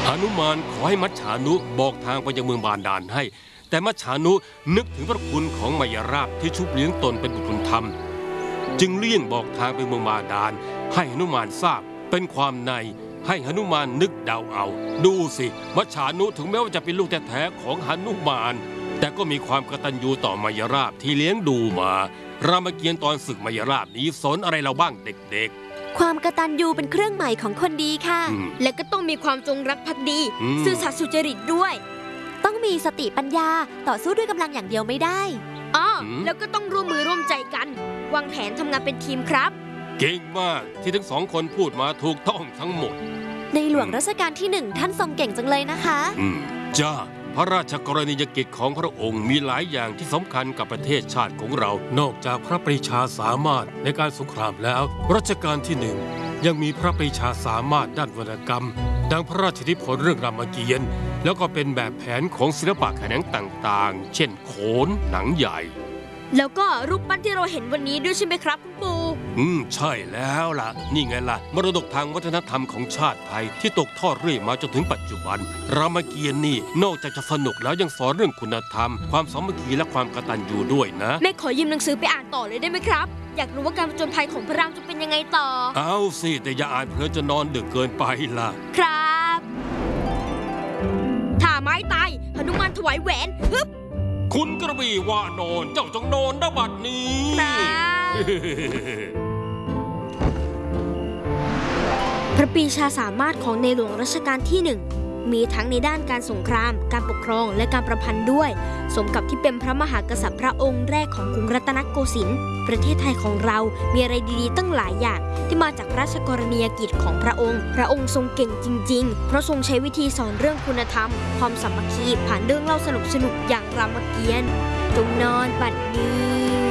หนุมานขอให้มัจฉานุบอกทางไปยังเมืองบาดาลให้แต่มัจฉานุนึกถึงพระคุณของมายราบที่ชุบเลี้ยงตนเป็นบุตรบุญธรรมจึงเลี่ยงบอกทางไปเมืองบาดาลให้หนุมานทราบเป็นความในให้หนุมานนึกเดาเอาดูสิมัจฉานุถึงแม้ว่าจะเป็นลูกแท้ๆของหนุมานแต่ก็มีความกตัญญูต่อมายราบที่เลี้ยงดูมารามเกียรติ์ตอนศึกมายราบนี้สอนอะไรเราบ้างเด็กๆความกตัญญูเป็นเครื่องหมายของคนดีค่ะและก็ต้องมีความจงรักภักดีซื่อสัตย์สุจริตด้วยต้องมีสติปัญญาต่อสู้ด้วยกำลังอย่างเดียวไม่ได้แล้วก็ต้องร่วมมือร่วมใจกันวางแผนทำงานเป็นทีมครับเก่งมากที่ทั้งสองคนพูดมาถูกต้องทั้งหมดในหลวงรัชกาลที่1ท่านทรงเก่งจังเลยนะคะจ้าพระราชกรณียกิจของพระองค์มีหลายอย่างที่สำคัญกับประเทศชาติของเรานอกจากพระปรีชาสามารถในการสงครามแล้วรัชกาลที่1ยังมีพระปรีชาสามารถด้านวรรณกรรมดังพระราชนิพนธ์เรื่องรามเกียรติ์แล้วก็เป็นแบบแผนของศิลปะแขนงต่างๆเช่นโขนหนังใหญ่แล้วก็รูปปั้นที่เราเห็นวันนี้ด้วยใช่ไหมครับคุณปู่ใช่แล้วล่ะนี่ไงล่ะมรดกทางวัฒนธรรมของชาติไทยที่ตกทอดเรื่อยมาจนถึงปัจจุบันรามเกียรติ์นี่นอกจากจะสนุกแล้วยังสอนเรื่องคุณธรรมความสามัคคีและความกตัญญูด้วยนะแม่ขอยืมหนังสือไปอ่านต่อเลยได้ไหมครับอยากรู้ว่าการผจญภัยของพระรามจะเป็นยังไงต่อเอาสิแต่อย่าอ่านเพลินจนนอนดึกเกินไปล่ะครับถ้าไม้ตายหนุมานถวายแหวนฮึบคุณกระบี่ว่านอนเจ้าจงนอนณบัดนี้พระปรีชาสามารถของในหลวงรัชกาลที่1มีทั้งในด้านการสงครามการปกครองและการประพันธ์ด้วยสมกับที่เป็นพระมหากษัตริย์พระองค์แรกของกรุงรัตนโกสินทร์ประเทศไทยของเรามีอะไรดีๆตั้งหลายอย่างที่มาจากพระราชกรณียกิจของพระองค์ทรงเก่งจริงๆเพราะทรงใช้วิธีสอนเรื่องคุณธรรมความสามัคคีผ่านเรื่องเล่าสนุกๆอย่างรามเกียรติ์จงนอนบัดนี้